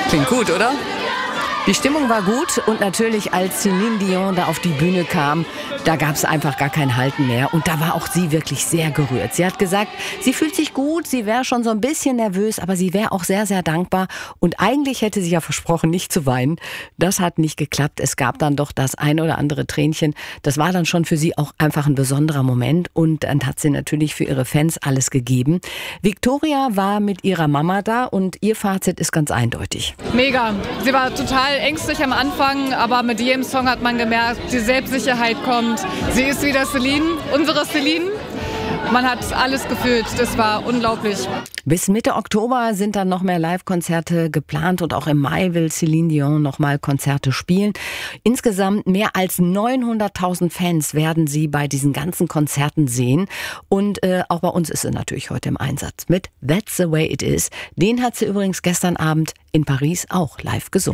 Klingt gut, oder? Die Stimmung war gut und natürlich, als Céline Dion da auf die Bühne kam, da gab es einfach gar kein Halten mehr. Und da war auch sie wirklich sehr gerührt. Sie hat gesagt, sie fühlt sich gut, sie wäre schon so ein bisschen nervös, aber sie wäre auch sehr, sehr dankbar. Und eigentlich hätte sie ja versprochen, nicht zu weinen. Das hat nicht geklappt. Es gab dann doch das ein oder andere Tränchen. Das war dann schon für sie auch einfach ein besonderer Moment. Und dann hat sie natürlich für ihre Fans alles gegeben. Victoria war mit ihrer Mama da und ihr Fazit ist ganz eindeutig. Mega. Sie war total ängstlich am Anfang, aber mit jedem Song hat man gemerkt, die Selbstsicherheit kommt. Sie ist wieder Céline, unsere Céline. Man hat alles gefühlt, das war unglaublich. Bis Mitte Oktober sind dann noch mehr Live-Konzerte geplant und auch im Mai will Céline Dion noch mal Konzerte spielen. Insgesamt mehr als 900.000 Fans werden sie bei diesen ganzen Konzerten sehen. Und auch bei uns ist sie natürlich heute im Einsatz mit That's the Way It Is. Den hat sie übrigens gestern Abend in Paris auch live gesungen.